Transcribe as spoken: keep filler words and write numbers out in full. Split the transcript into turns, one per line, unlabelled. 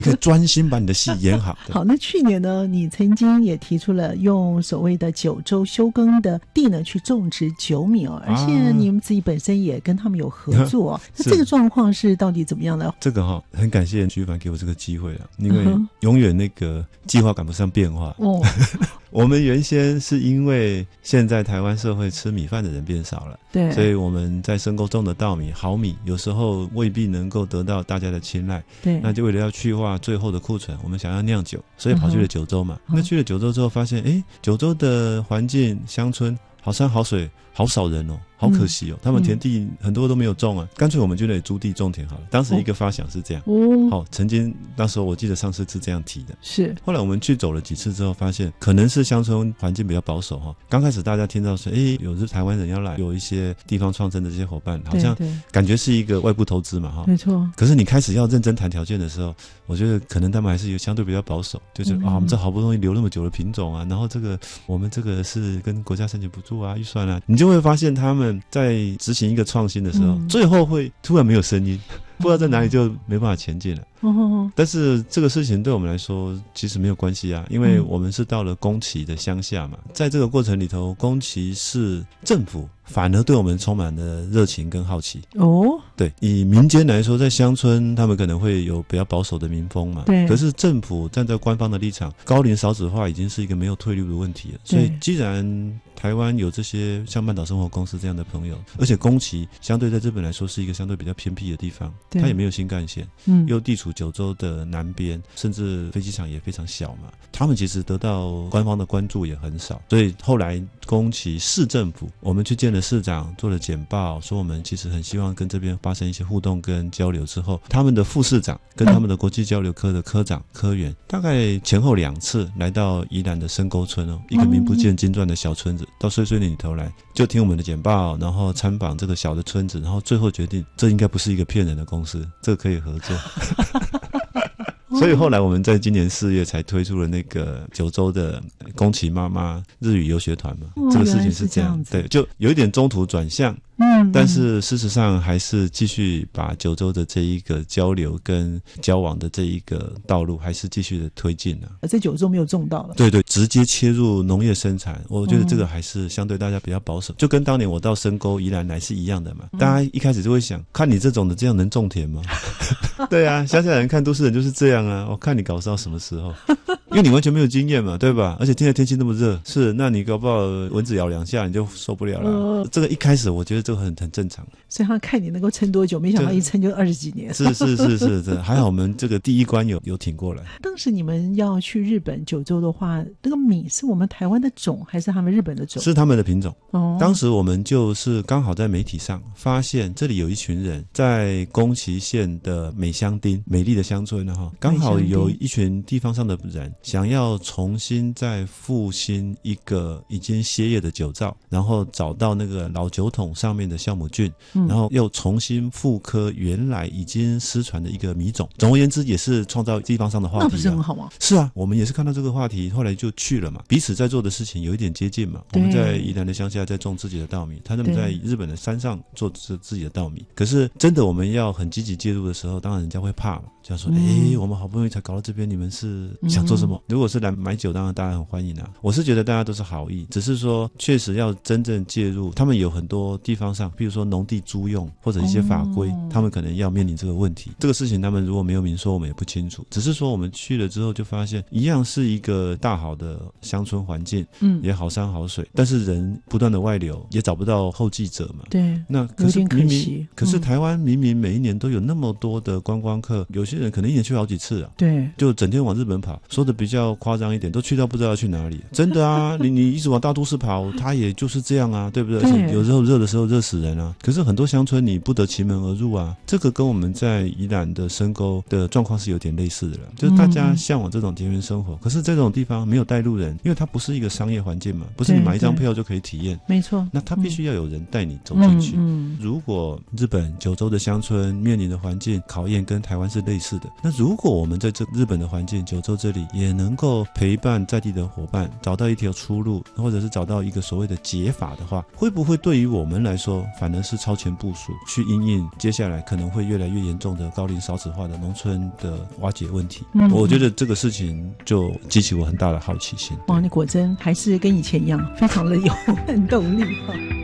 可以专心把你的戏演好。
好，那去年呢，你曾经也提出了用所谓的九州休耕的地呢去种植酒米哦，而且你们自己本身也跟他们有合作、哦、那这个状况是到底怎么样的？
这个哈、哦，很感谢徐凡给我这个机会了，因为永远那个计划赶不上变化。哦我们原先是因为现在台湾社会吃米饭的人变少了，对，所以我们在深沟种的稻米好米有时候未必能够得到大家的青睐，对，那就为了要去化最后的库存，我们想要酿酒，所以跑去了九州嘛、嗯、那去了九州之后发现诶，九州的环境乡村好山好水好少人哦，好可惜哦、嗯、他们田地很多都没有种啊，干脆我们就得租地种田好了。当时一个发想是这样哦，好，曾经那时候我记得上次是这样提的，是后来我们去走了几次之后发现可能是乡村环境比较保守哈。刚开始大家听到说诶有是台湾人要来，有一些地方创生的这些伙伴好像感觉是一个外部投资嘛哈，没错。可是你开始要认真谈条件的时候，我觉得可能他们还是有相对比较保守，就是啊我们这好不容易留那么久的品种啊，然后这个我们这个是跟国家申请补助啊预算啊，你就会发现他们在执行一个创新的时候、嗯、最后会突然没有声音，不知道在哪里就没办法前进了。哦、但是这个事情对我们来说其实没有关系啊，因为我们是到了宫崎的乡下嘛，在这个过程里头，宫崎市政府反而对我们充满了热情跟好奇哦。对，以民间来说，在乡村他们可能会有比较保守的民风嘛，对。可是政府站在官方的立场，高龄少子化已经是一个没有退路的问题了。所以既然台湾有这些像半岛生活公司这样的朋友，而且宫崎相对在日本来说是一个相对比较偏僻的地方，它也没有新干线，嗯，又地处九州的南边，甚至飞机场也非常小嘛，他们其实得到官方的关注也很少。所以后来宫崎市政府，我们去见了市长，做了简报，说我们其实很希望跟这边发生一些互动跟交流之后，他们的副市长跟他们的国际交流科的科长科员大概前后两次来到宜兰的深沟村哦，一个名不见经传的小村子，到碎碎念里头来，就听我们的简报，然后参访这个小的村子，然后最后决定这应该不是一个骗人的公司，这个可以合作所以后来我们在今年四月才推出了那个九州的宫崎妈妈日语游学团嘛、哦、这个事情是这样，对，就有一点中途转向，嗯，但是事实上还是继续把九州的这一个交流跟交往的这一个道路还是继续的推进啊。
在九州没有种到了，
对对，直接切入农业生产，我觉得这个还是相对大家比较保守、嗯、就跟当年我到深沟宜兰来是一样的嘛、嗯、大家一开始就会想，看你这种的这样能种田吗对啊，乡下人看都市人就是这样啊，我看你搞到什么时候因为你完全没有经验嘛，对吧？而且现在天气那么热，是，那你搞不好蚊子咬两下你就受不了了、呃、这个一开始我觉得这个很很正常，
所以他看你能够撑多久，没想到一撑就二十几年。
是是是是是，还好我们这个第一关有有挺过来。
当时你们要去日本九州的话，那个米是我们台湾的种还是他们日本的种？
是他们的品种。哦，当时我们就是刚好在媒体上发现这里有一群人在宫崎县的美香町美丽的乡村哈，刚好有一群地方上的人想要重新再复兴一个已经歇业的酒造，然后找到那个老酒桶上面的酵母菌、嗯、然后又重新复刻原来已经失传的一个米种。总而言之也是创造地方上的话题、啊、
那不是很好吗？
是啊，我们也是看到这个话题后来就去了嘛，彼此在做的事情有一点接近嘛。我们在宜兰的乡下在种自己的稻米，他们在日本的山上做自己的稻米，可是真的我们要很积极介入的时候，当然人家会怕嘛，就说哎、嗯欸，我们好不容易才搞到这边，你们是想做什么、嗯、如果是来买酒当然大家很欢迎啊，我是觉得大家都是好意，只是说确实要真正介入，他们有很多地方上比如说农地租用或者一些法规、哦、他们可能要面临这个问题，这个事情他们如果没有明说我们也不清楚，只是说我们去了之后就发现一样是一个大好的乡村环境，嗯，也好山好水，但是人不断的外流也找不到后继者嘛，对，那可是明明可是台湾明明每一年都有那么多的观光客、嗯、有些人可能一年去好几次啊，对，就整天往日本跑，说的比较夸张一点都去到不知道要去哪里，真的啊你你一直往大都市跑它也就是这样啊，对不对？而且有时候热的时候热死人啊，可是很多乡村你不得其门而入啊，这个跟我们在宜兰的深沟的状况是有点类似的了，就是大家向往这种田园生活、嗯、可是这种地方没有带路人，因为它不是一个商业环境嘛，不是你买一张票就可以体验，没错，那它必须要有人带你走进去、嗯嗯、如果日本九州的乡村面临的环境考验跟台湾是类似的。那如果我们在这日本的环境，九州这里也能够陪伴在地的伙伴，找到一条出路，或者是找到一个所谓的解法的话，会不会对于我们来说反而是超前部署，去因应接下来可能会越来越严重的高龄少子化的农村的瓦解问题？嗯，我觉得这个事情就激起我很大的好奇心。
哇，你果真还是跟以前一样，非常的有动力哈。